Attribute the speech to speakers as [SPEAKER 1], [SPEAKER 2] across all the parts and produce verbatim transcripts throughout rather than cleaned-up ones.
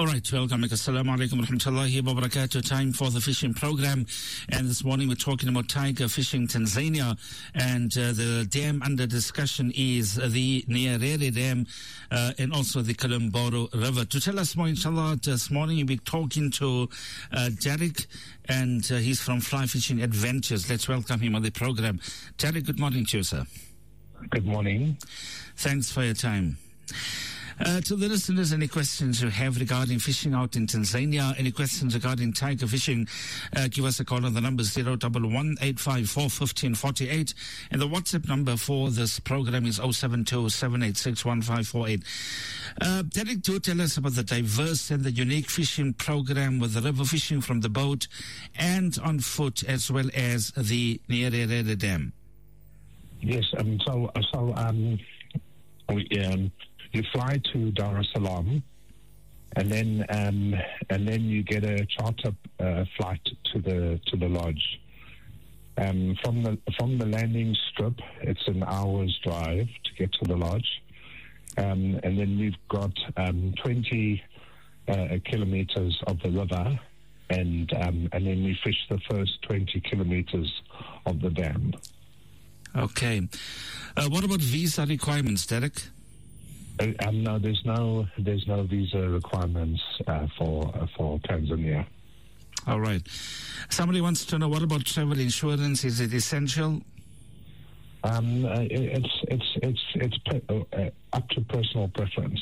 [SPEAKER 1] All right, welcome. Assalamu alaikum wa rahmatullahi wa barakatuh. Time for the fishing program. And this morning we're talking about tiger fishing Tanzania. And uh, the dam under discussion is the Nyerere Dam uh, and also the Kilimboro River. To tell us more, inshallah, this morning we'll be talking to uh, Derek, and uh, he's from Fly Fishing Adventures. Let's welcome him on the program. Derek, good morning to you, sir.
[SPEAKER 2] Good morning.
[SPEAKER 1] Thanks for your time. Uh, to the listeners, any questions you have regarding fishing out in Tanzania, any questions regarding tiger fishing, uh, give us a call on the number zero one one, eight five four, one five four eight, and the WhatsApp number for this program is zero seven two, seven eight six, one five four eight. Uh, Derek, do tell us about the diverse and the unique fishing program with the river fishing from the boat and on foot, as well as the Nyerere Dam.
[SPEAKER 2] Yes, um, so, so um, we, um, you fly to Dar es Salaam, and then um, and then you get a charter uh, flight to the to the lodge. Um, from the from the landing strip, it's an hour's drive to get to the lodge, um, and then we've got um, twenty uh, kilometers of the river, and um, and then we fish the first twenty kilometers of the dam.
[SPEAKER 1] Okay, uh, what about visa requirements, Derek?
[SPEAKER 2] Uh, um, no, there's no there's no visa requirements uh, for uh, for Tanzania.
[SPEAKER 1] All right. Somebody wants to know, what about travel insurance? Is it essential?
[SPEAKER 2] Um, uh, it's it's it's it's pe- uh, up to personal preference.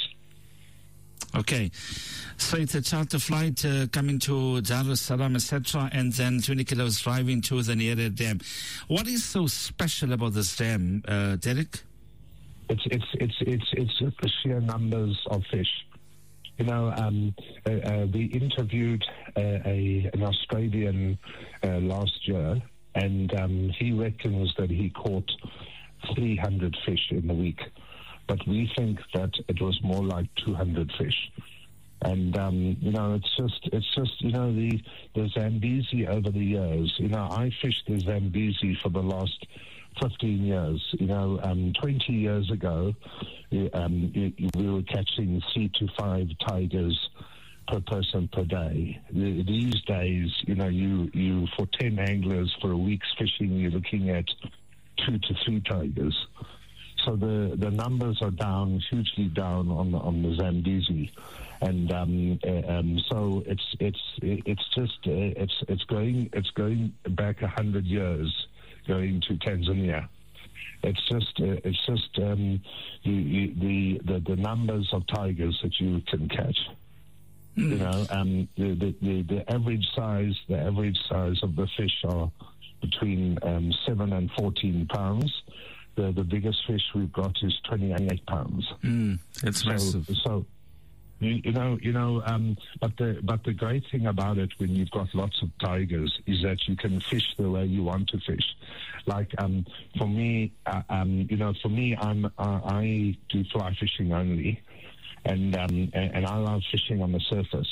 [SPEAKER 1] Okay, so it's a charter flight uh, coming to Dar es Salaam, et cetera, and then twenty kilos driving to the Nyerere Dam. What is so special about this dam, uh, Derek?
[SPEAKER 2] It's it's it's it's it's just the sheer numbers of fish. You know, um, uh, uh, we interviewed uh, a an Australian uh, last year, and um, he reckons that he caught three hundred fish in the week, but we think that it was more like two hundred fish. And um, you know, it's just it's just you know the the Zambezi over the years. You know, I fished the Zambezi for the last fifteen years. You know, um, twenty years ago, um, we were catching three to five tigers per person per day. These days, you know, you, you for ten anglers for a week's fishing, you're looking at two to three tigers. So the, the numbers are down, hugely down on the, on the Zambezi, and um, uh, um, so it's it's it's just uh, it's it's going it's going back a hundred years. Going to Tanzania, it's just uh, it's just um, you, you, the, the the numbers of tigers that you can catch. Mm. You know, um, the, the, the the average size the average size of the fish are between um, seven and fourteen pounds. The the biggest fish we've got is twenty-eight pounds.
[SPEAKER 1] Mm, that's
[SPEAKER 2] so,
[SPEAKER 1] massive.
[SPEAKER 2] So. You, you know, you know, um, but the but the great thing about it, when you've got lots of tigers, is that you can fish the way you want to fish. Like um, for me, uh, um, you know, for me, I'm uh, I do fly fishing only, and um, and, and I love fishing on the surface.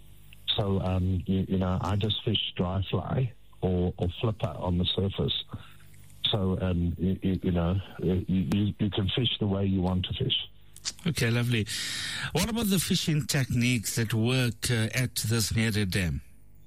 [SPEAKER 2] So um, you, you know, I just fish dry fly or, or flipper on the surface. So um, you, you know, you, you can fish the way you want to fish.
[SPEAKER 1] Okay, lovely. What about the fishing techniques that work uh, at this Nyerere Dam?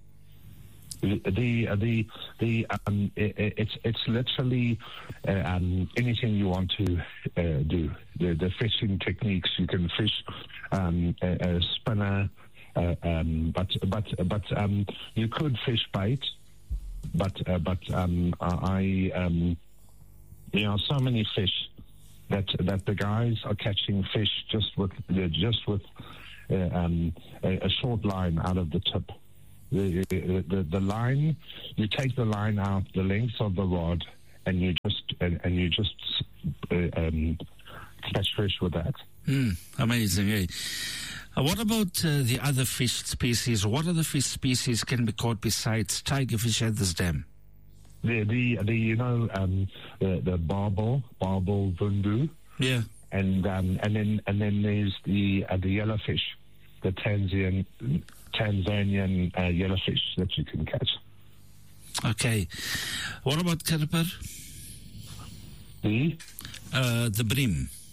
[SPEAKER 2] The the the, the um, it, it's it's literally uh, um, anything you want to uh, do. The the fishing techniques, you can fish um, a, a spinner, uh, um, but but but um, you could fish bait, but uh, but um, I um, there are so many fish that that the guys are catching fish just with just with uh, um, a, a short line out of the tip. The, the the line, you take the line out the length of the rod, and you just and, and you just uh, um, catch fish with that.
[SPEAKER 1] Mm, amazing, eh? Uh, what about uh, the other fish species? What other fish species can be caught besides tiger fish at this dam?
[SPEAKER 2] The the, the you know um, the the barbel barbel vundu,
[SPEAKER 1] yeah,
[SPEAKER 2] and um, and then and then there's the uh, the yellowfish, the Tanzanian Tanzanian uh, yellowfish that you can catch.
[SPEAKER 1] Okay, what about karper?
[SPEAKER 2] The
[SPEAKER 1] uh, the bream.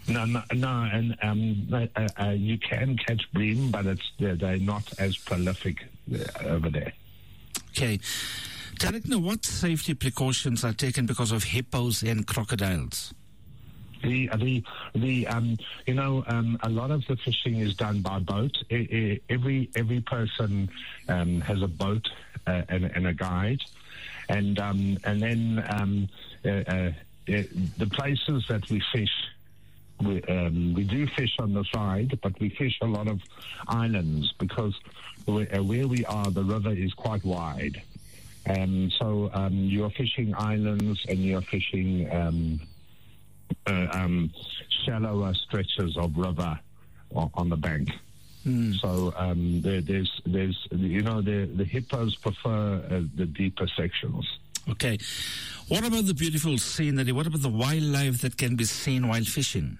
[SPEAKER 2] No, no, no, and um, uh, uh, you can catch bream, but it's they're, they're not as prolific uh, over there.
[SPEAKER 1] Okay. Tarek, now what safety precautions are taken because of hippos and crocodiles?
[SPEAKER 2] The the the um you know um a lot of the fishing is done by boat. I, I, every every person um has a boat uh, and, and a guide, and um and then um uh, uh, the places that we fish. We, um, we do fish on the side, but we fish a lot of islands because we, uh, where we are, the river is quite wide. And so um, you're fishing islands and you're fishing um, uh, um, shallower stretches of river on, on the bank. Mm. So um, there, there's, there's, you know, the, the hippos prefer uh, the deeper sections.
[SPEAKER 1] Okay. What about the beautiful scenery? What about the wildlife that can be seen while fishing?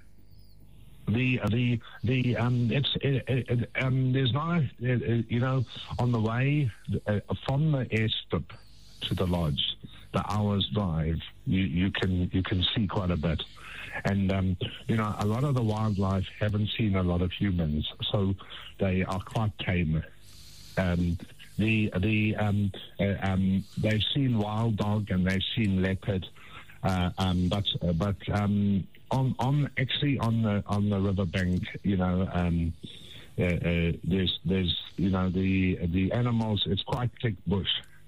[SPEAKER 2] The the the um it's it, it, um there's not uh, you know on the way uh, from the airstrip to the lodge, the hour's drive, you you can you can see quite a bit, and um you know a lot of the wildlife haven't seen a lot of humans, so they are quite tame. Um, the the um, uh, um they've seen wild dog and they've seen leopard, uh, um but uh, but um. On, on actually on the on the riverbank, you know, um, uh, uh, there's there's you know the the animals. It's quite thick bush,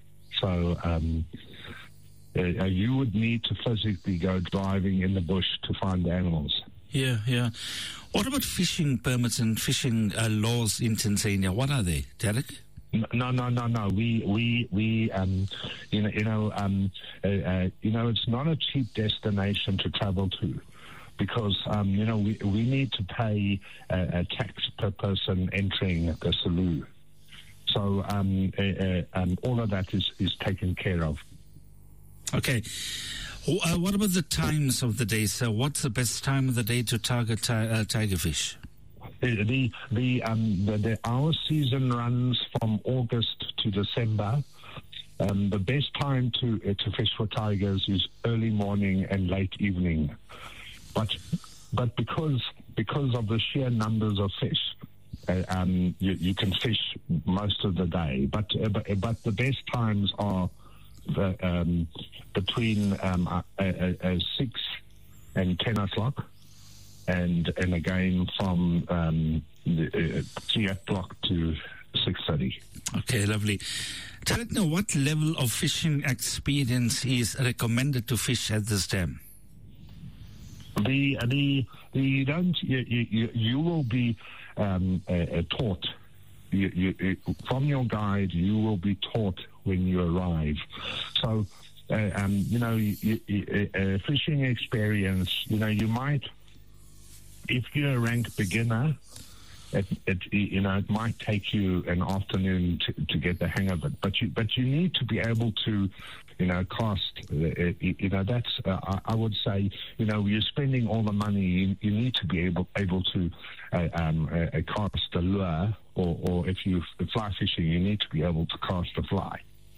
[SPEAKER 2] so um, uh, you would need to physically go driving in the bush to find the animals.
[SPEAKER 1] Yeah, yeah. What about fishing permits and fishing uh, laws in Tanzania? What are they, Tarek?
[SPEAKER 2] No, no, no, no. We, we, we. Um, you know, you know, um, uh, uh, you know, it's not a cheap destination to travel to. Because, um, you know, we, we need to pay a, a tax per person entering the Selous. So um, uh, uh, um, all of that is, is taken care of.
[SPEAKER 1] Okay. Uh, what about the times of the day, sir? What's the best time of the day to target ti- uh, tiger fish?
[SPEAKER 2] The, the, the, um, the, the our season runs from August to December. Um, the best time to, uh, to fish for tigers is early morning and late evening. But but because because of the sheer numbers of fish, uh, um, you, you can fish most of the day. But uh, but, but the best times are the, um, between um, uh, uh, uh, six and ten o'clock, and and again from um, the, uh, three o'clock to six thirty.
[SPEAKER 1] Okay, lovely. Tarek, now what level of fishing experience is recommended to fish at this dam?
[SPEAKER 2] The the the you don't you you, you will be um, uh, taught you, you, from your guide. You will be taught when you arrive. So uh, um, you know you, you, uh, fishing experience. You know you might, if you're a ranked beginner, it, it you know it might take you an afternoon to, to get the hang of it. But you but you need to be able to. You know, cost, uh, you know, that's, uh, I, I would say, you know, you're spending all the money, you, you need to be able able to uh, um, uh, cast a lure, or, or if you fly fishing, you need to be able to cast a fly.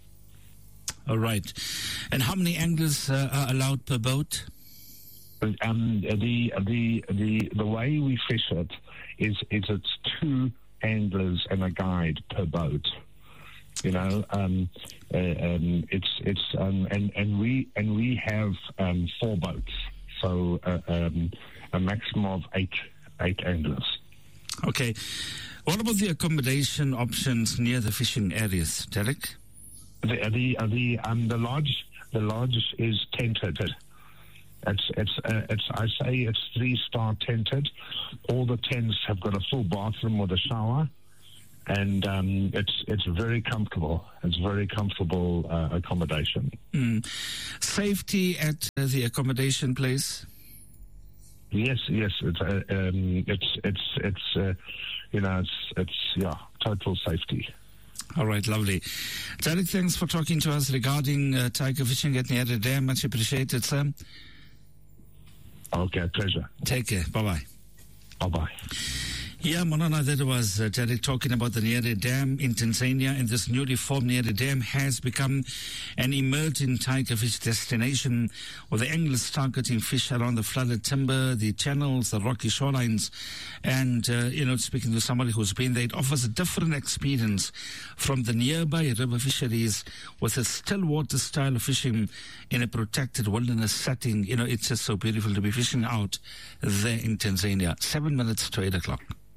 [SPEAKER 1] All right. And how many anglers uh, are allowed per boat?
[SPEAKER 2] Um, the, the, the, the way we fish it is, is it's two anglers and a guide per boat. You know, um, uh, um, it's it's um, and and we and we have um, four boats, so uh, um, a maximum of eight eight anglers.
[SPEAKER 1] Okay, what about the accommodation options near the fishing areas, Tarek?
[SPEAKER 2] The the uh, the um the lodge the lodge is tented. It's it's uh, it's I say it's three star tented. All the tents have got a full bathroom with a shower. And um, it's it's very comfortable. It's very comfortable uh, accommodation.
[SPEAKER 1] Mm. Safety at uh, the accommodation place?
[SPEAKER 2] Yes, yes. It's uh, um, it's it's it's uh, you know it's it's yeah total safety.
[SPEAKER 1] All right, lovely. Tarek, thanks for talking to us regarding uh, tiger fishing at Nyada Dam. Much appreciated, sir.
[SPEAKER 2] Okay, pleasure.
[SPEAKER 1] Take care. Bye bye.
[SPEAKER 2] Bye bye.
[SPEAKER 1] Yeah, Monana, that was uh, Derek talking about the Nyeri Dam in Tanzania, and this newly formed Nyeri Dam has become an emerging tiger fish destination, with the anglers targeting fish around the flooded timber, the channels, the rocky shorelines, and, uh, you know, speaking to somebody who's been there, it offers a different experience from the nearby river fisheries with a still water style of fishing in a protected wilderness setting. You know, it's just so beautiful to be fishing out there in Tanzania. Seven minutes to eight o'clock.